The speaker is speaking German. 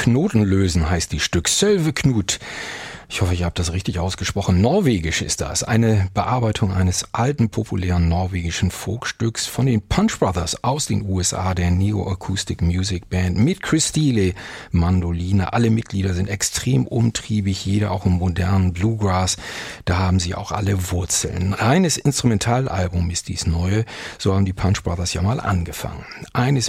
Knoten lösen heißt die Stück. Sölve Knut. Ich hoffe, ich habe das richtig ausgesprochen. Norwegisch ist das. Eine Bearbeitung eines alten, populären norwegischen Folkstücks von den Punch Brothers aus den USA, der Neo-Acoustic Music Band mit Chris Steele, Mandoline. Alle Mitglieder sind extrem umtriebig, jeder auch im modernen Bluegrass. Da haben sie auch alle Wurzeln. Reines Instrumentalalbum ist dies neue. So haben die Punch Brothers ja mal angefangen. Eines